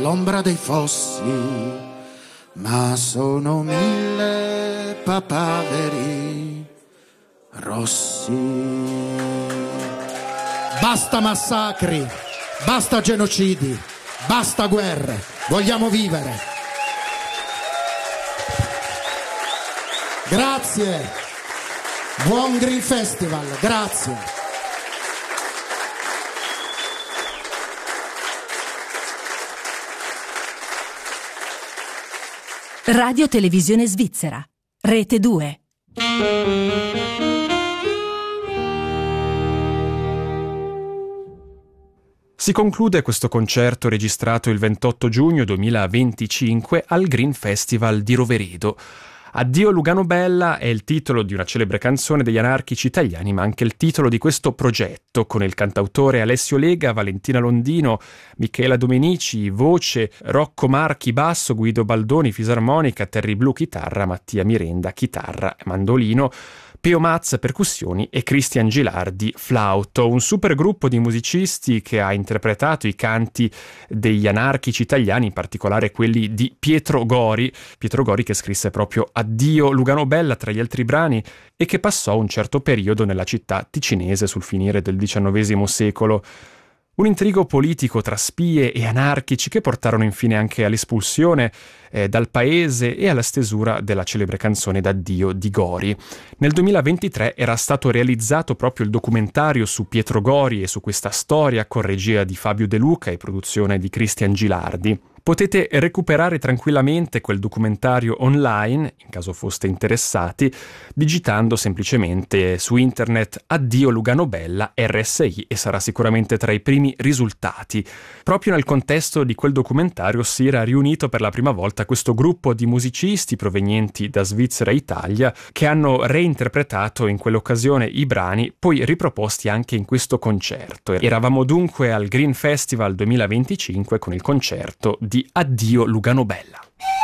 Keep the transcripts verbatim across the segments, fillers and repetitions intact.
all'ombra dei fossi, ma sono mille papaveri rossi. Basta massacri, basta genocidi, basta guerre, vogliamo vivere. Grazie, buon Green Festival, grazie. Radio Televisione Svizzera, Rete due. Si conclude questo concerto registrato il ventotto giugno duemilaventicinque al Green Festival di Roveredo. Addio Lugano Bella è il titolo di una celebre canzone degli anarchici italiani, ma anche il titolo di questo progetto, con il cantautore Alessio Lega, Valentina Londino, Michela Domenici, voce, Rocco Marchi, basso, Guido Baldoni, fisarmonica, Terry Blu, chitarra, Mattia Mirenda, chitarra, mandolino, Pio Mazza, percussioni e Cristian Gilardi, flauto. Un super gruppo di musicisti che ha interpretato i canti degli anarchici italiani, in particolare quelli di Pietro Gori, Pietro Gori che scrisse proprio Addio Lugano Bella tra gli altri brani e che passò un certo periodo nella città ticinese sul finire del diciannovesimo secolo. Un intrigo politico tra spie e anarchici che portarono infine anche all'espulsione eh, dal paese e alla stesura della celebre canzone d'addio di Gori. Nel duemilaventitré era stato realizzato proprio il documentario su Pietro Gori e su questa storia con regia di Fabio De Luca e produzione di Cristian Gilardi. Potete recuperare tranquillamente quel documentario online, in caso foste interessati, digitando semplicemente su internet Addio Lugano Bella R S I e sarà sicuramente tra i primi risultati. Proprio nel contesto di quel documentario si era riunito per la prima volta questo gruppo di musicisti provenienti da Svizzera e Italia che hanno reinterpretato in quell'occasione i brani, poi riproposti anche in questo concerto. Eravamo dunque al Green Festival duemilaventicinque con il concerto di di Addio Lugano Bella.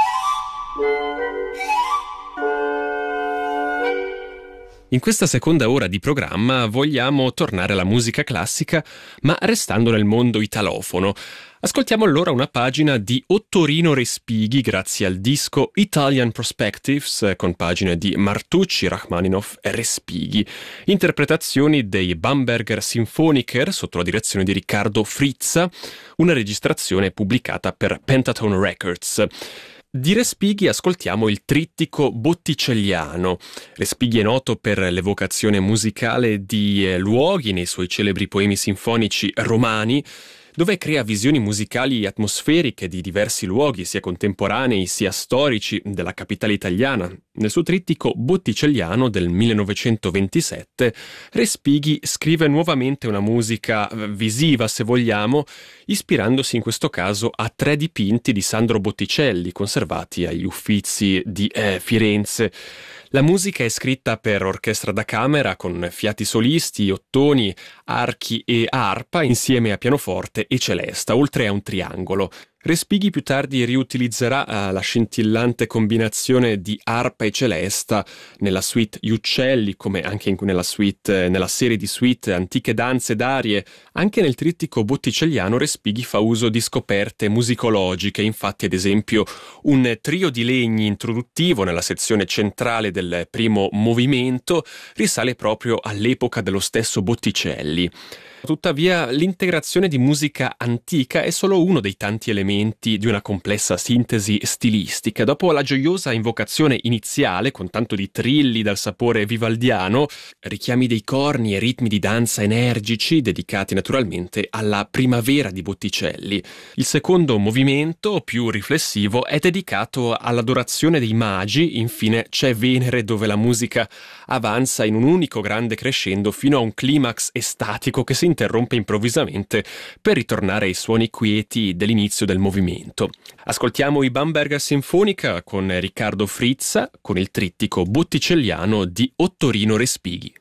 In questa seconda ora di programma vogliamo tornare alla musica classica, ma restando nel mondo italofono. Ascoltiamo allora una pagina di Ottorino Respighi grazie al disco Italian Perspectives con pagine di Martucci, Rachmaninoff e Respighi. Interpretazioni dei Bamberger Symphoniker sotto la direzione di Riccardo Frizza, una registrazione pubblicata per Pentatone Records. Di Respighi ascoltiamo il trittico botticelliano. Respighi è noto per l'evocazione musicale di eh, luoghi nei suoi celebri poemi sinfonici romani, dove crea visioni musicali atmosferiche di diversi luoghi, sia contemporanei sia storici, della capitale italiana. Nel suo trittico Botticelliano del millenovecentoventisette, Respighi scrive nuovamente una musica visiva, se vogliamo, ispirandosi in questo caso a tre dipinti di Sandro Botticelli, conservati agli Uffizi di eh, Firenze. La musica è scritta per orchestra da camera con fiati solisti, ottoni, archi e arpa insieme a pianoforte e celesta, oltre a un triangolo. Respighi più tardi riutilizzerà uh, la scintillante combinazione di arpa e celesta nella suite Gli Uccelli, come anche in, nella, suite, nella serie di suite Antiche danze d'arie. Anche nel trittico botticelliano Respighi fa uso di scoperte musicologiche, infatti ad esempio un trio di legni introduttivo nella sezione centrale del primo movimento risale proprio all'epoca dello stesso Botticelli. Tuttavia, l'integrazione di musica antica è solo uno dei tanti elementi di una complessa sintesi stilistica. Dopo la gioiosa invocazione iniziale, con tanto di trilli dal sapore vivaldiano, richiami dei corni e ritmi di danza energici, dedicati naturalmente alla primavera di Botticelli. Il secondo movimento, più riflessivo, è dedicato all'adorazione dei magi. Infine c'è Venere, dove la musica avanza in un unico grande crescendo fino a un climax estatico che si interrompe improvvisamente per ritornare ai suoni quieti dell'inizio del movimento. Ascoltiamo i Bamberger Sinfonica con Riccardo Frizza con il trittico botticelliano di Ottorino Respighi.